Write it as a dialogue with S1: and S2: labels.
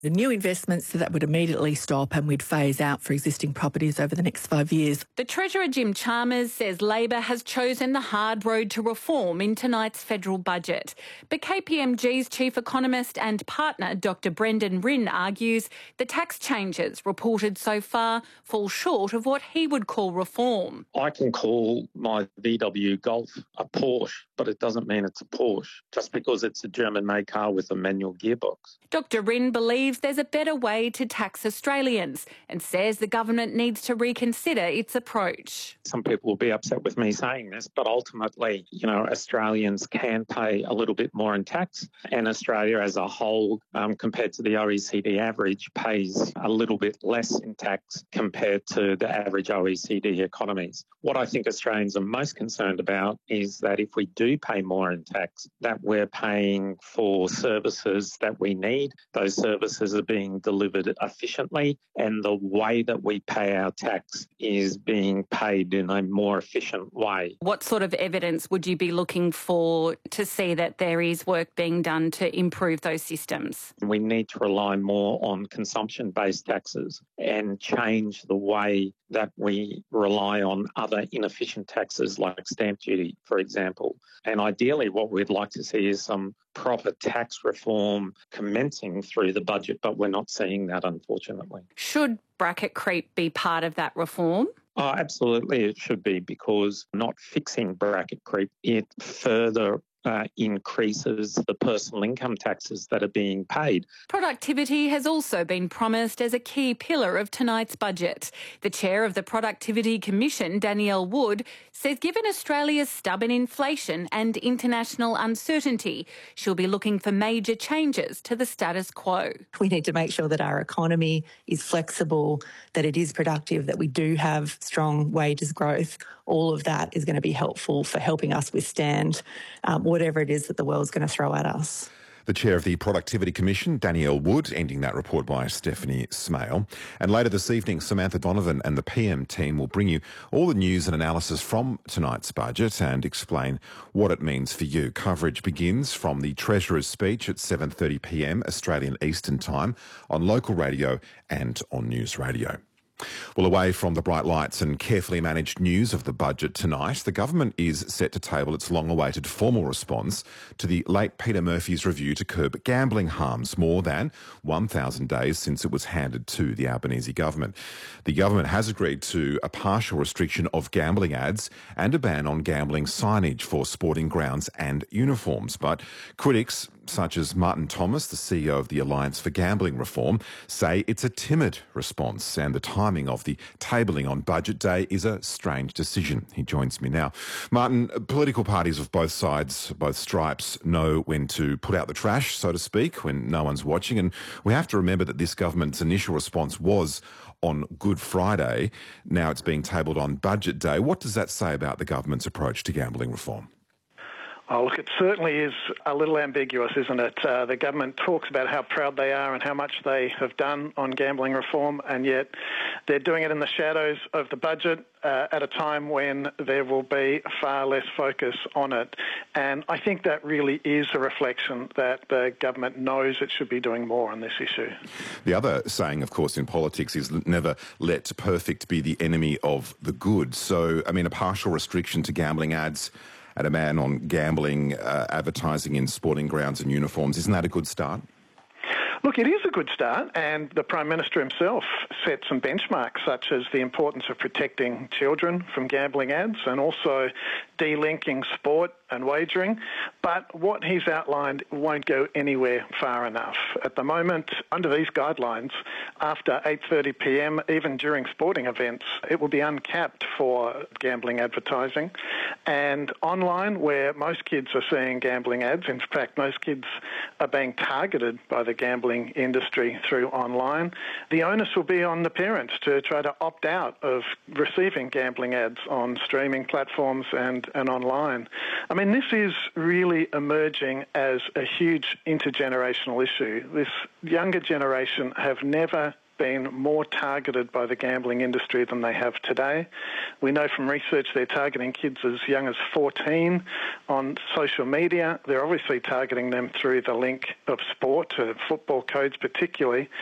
S1: The new investments that would immediately stop and we'd phase out for existing properties over the next 5 years.
S2: The Treasurer Jim Chalmers says Labor has chosen the hard road to reform in tonight's federal budget. But KPMG's chief economist and partner Dr Brendan Rinn argues the tax changes reported so far fall short of what he would call reform.
S3: I can call my VW Golf a Porsche, but it doesn't mean it's a Porsche just because it's a German-made car with a manual gearbox.
S2: Dr Rinn believes there's a better way to tax Australians and says the government needs to reconsider its approach.
S3: Some people will be upset with me saying this, but ultimately, Australians can pay a little bit more in tax, and Australia as a whole, compared to the OECD average, pays a little bit less in tax compared to the average OECD economies. What I think Australians are most concerned about is that if we do pay more in tax, that we're paying for services that we need. Those services are being delivered efficiently, and the way that we pay our tax is being paid in a more efficient way.
S2: What sort of evidence would you be looking for to see that there is work being done to improve those systems?
S3: We need to rely more on consumption-based taxes and change the way that we rely on other inefficient taxes like stamp duty, for example. And ideally what we'd like to see is some proper tax reform commencing through the budget, but we're not seeing that, unfortunately.
S2: Should bracket creep be part of that reform?
S3: Oh, absolutely it should be, because not fixing bracket creep, it further increases the personal income taxes that are being paid.
S2: Productivity has also been promised as a key pillar of tonight's budget. The chair of the Productivity Commission, Danielle Wood, says given Australia's stubborn inflation and international uncertainty, she'll be looking for major changes to the status quo.
S4: We need to make sure that our economy is flexible, that it is productive, that we do have strong wages growth. All of that is going to be helpful for helping us withstand whatever it is that the world's going to throw at us.
S5: The chair of the Productivity Commission, Danielle Wood, ending that report by Stephanie Smale. And later this evening, Samantha Donovan and the PM team will bring you all the news and analysis from tonight's budget and explain what it means for you. Coverage begins from the Treasurer's speech at 7:30pm Australian Eastern Time on local radio and on News Radio. Well, away from the bright lights and carefully managed news of the budget tonight, the government is set to table its long-awaited formal response to the late Peter Murphy's review to curb gambling harms, more than 1,000 days since it was handed to the Albanese government. The government has agreed to a partial restriction of gambling ads and a ban on gambling signage for sporting grounds and uniforms. But critics, such as Martin Thomas, the CEO of the Alliance for Gambling Reform, say it's a timid response and the timing of the tabling on budget day is a strange decision. He joins me now. Martin, political parties of both sides, both stripes, know when to put out the trash, so to speak, when no one's watching. And we have to remember that this government's initial response was on Good Friday. Now it's being tabled on budget day. What does that say about the government's approach to gambling reform?
S6: Oh, look, it certainly is a little ambiguous, isn't it? The government talks about how proud they are and how much they have done on gambling reform, and yet they're doing it in the shadows of the budget at a time when there will be far less focus on it. And I think that really is a reflection that the government knows it should be doing more on this issue.
S5: The other saying, of course, in politics is never let perfect be the enemy of the good. So, I mean, a partial restriction to gambling ads and a ban on gambling advertising in sporting grounds and uniforms, isn't that a good start?
S6: Look, it is a good start, and the Prime Minister himself set some benchmarks, such as the importance of protecting children from gambling ads and also delinking sport and wagering. But what he's outlined won't go anywhere far enough. At the moment, under these guidelines, after 8:30pm, even during sporting events, it will be uncapped for gambling advertising. And online, where most kids are seeing gambling ads, in fact, most kids are being targeted by the gambling industry through online, the onus will be on the parents to try to opt out of receiving gambling ads on streaming platforms and online. I mean, this is really emerging as a huge intergenerational issue. This younger generation have never been more targeted by the gambling industry than they have today. We know from research they're targeting kids as young as 14 on social media. They're obviously targeting them through the link of sport, football codes particularly,